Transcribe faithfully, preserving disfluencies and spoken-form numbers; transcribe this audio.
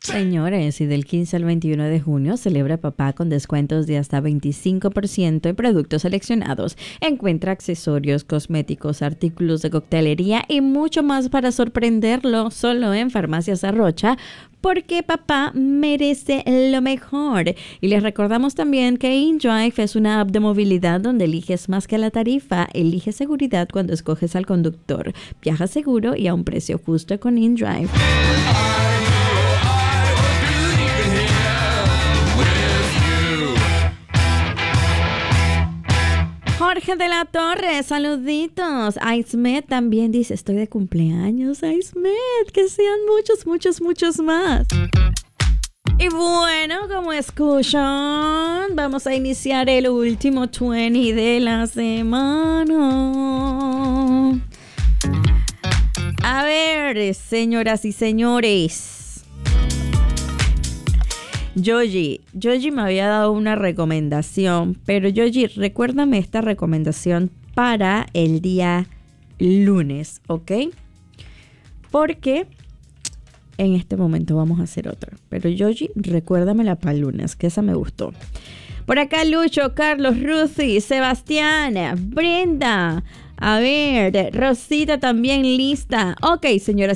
Señores, y del quince al veintiuno de junio celebra papá con descuentos de hasta veinticinco por ciento en productos seleccionados. Encuentra accesorios, cosméticos, artículos de coctelería y mucho más para sorprenderlo solo en Farmacias Arrocha, porque papá merece lo mejor. Y les recordamos también que InDrive es una app de movilidad donde eliges más que la tarifa, elige seguridad cuando escoges al conductor. Viaja seguro y a un precio justo con InDrive. Jorge de la Torre, saluditos. Aismet también dice, estoy de cumpleaños, Aismet, que sean muchos, muchos, muchos más. Y bueno, como escuchan, vamos a iniciar el último veinte de la semana. A ver, señoras y señores. Yogi, Yogi me había dado una recomendación, pero Yogi, recuérdame esta recomendación para el día lunes, ¿ok? Porque en este momento vamos a hacer otra. Pero Yogi, recuérdamela para el lunes, que esa me gustó. Por acá Lucho, Carlos, Ruthie, Sebastián, Brenda. A ver, Rosita también lista. Ok, señoras